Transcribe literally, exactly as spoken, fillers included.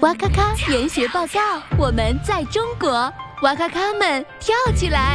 哇咔咔研学报告，我们在中国，哇咔咔们跳起来！